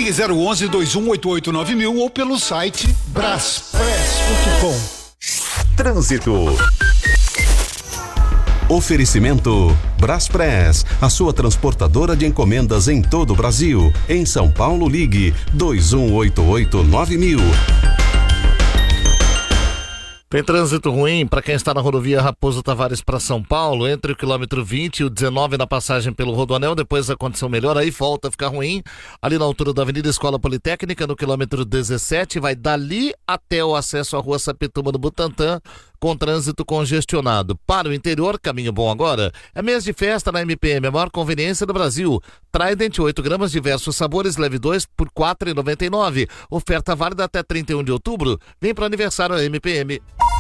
Ligue 011 2188 9000 ou pelo site braspress.com. Trânsito. Oferecimento Braspress, a sua transportadora de encomendas em todo o Brasil. Em São Paulo, ligue 2188 9000. Tem trânsito ruim para quem está na rodovia Raposo Tavares para São Paulo, entre o quilômetro 20 e o 19 na passagem pelo Rodoanel. Depois a condição melhora, aí volta a ficar ruim. Ali na altura da Avenida Escola Politécnica, no quilômetro 17, vai dali até o acesso à Rua Sapituba do Butantã, com trânsito congestionado. Para o interior, caminho bom agora. É mês de festa na MPM, a maior conveniência do Brasil. Trident 8 gramas, diversos sabores, leve 2 por R$ 4,99. Oferta válida até 31 de outubro. Vem para o aniversário MPM.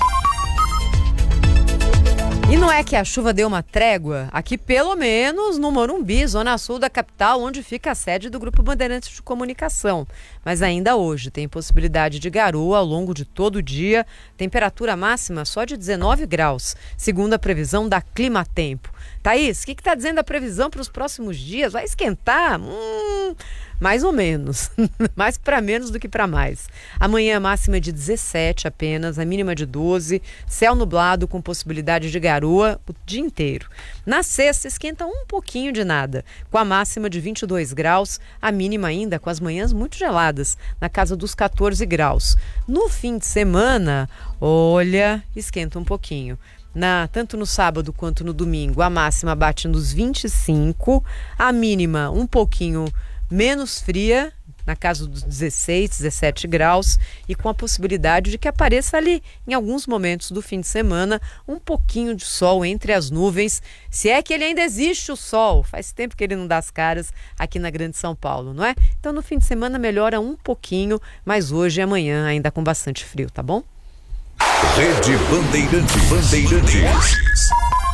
E não é que a chuva deu uma trégua? Aqui, pelo menos, no Morumbi, zona sul da capital, onde fica a sede do Grupo Bandeirantes de Comunicação. Mas ainda hoje tem possibilidade de garoa ao longo de todo o dia, temperatura máxima só de 19 graus, segundo a previsão da Climatempo. Thaís, o que está dizendo a previsão para os próximos dias? Vai esquentar? Mais ou menos. Mais para menos do que para mais. Amanhã máxima de 17 apenas, a mínima de 12, céu nublado com possibilidade de garoa o dia inteiro. Na sexta esquenta um pouquinho de nada, com a máxima de 22 graus, a mínima ainda com as manhãs muito geladas, na casa dos 14 graus. No fim de semana, olha, esquenta um pouquinho. Tanto no sábado quanto no domingo, a máxima bate nos 25, a mínima um pouquinho menos fria, na casa dos 16, 17 graus, e com a possibilidade de que apareça ali, em alguns momentos do fim de semana, um pouquinho de sol entre as nuvens, se é que ele ainda existe o sol. Faz tempo que ele não dá as caras aqui na Grande São Paulo, não é? Então no fim de semana melhora um pouquinho, mas hoje e amanhã ainda com bastante frio, tá bom? Rede Bandeirantes.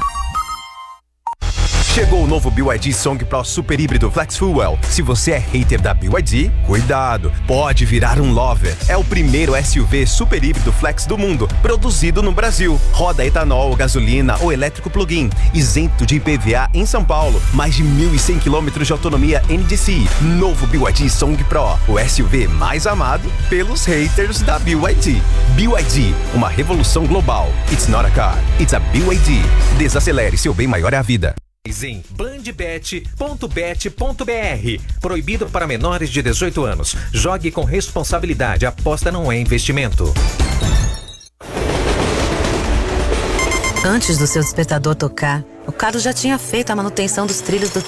Chegou o novo BYD Song Pro Super Híbrido Flex Fuel. Se você é hater da BYD, cuidado, pode virar um lover. É o primeiro SUV super híbrido flex do mundo, produzido no Brasil. Roda etanol, gasolina ou elétrico plug-in, isento de IPVA em São Paulo. Mais de 1.100 km de autonomia NDC. Novo BYD Song Pro, o SUV mais amado pelos haters da BYD. BYD, uma revolução global. It's not a car, it's a BYD. Desacelere, seu bem maior é a vida. Em bandbet.bet.br. Proibido para menores de 18 anos. Jogue com responsabilidade. Aposta não é investimento. Antes do seu despertador tocar, o Carlos já tinha feito a manutenção dos trilhos do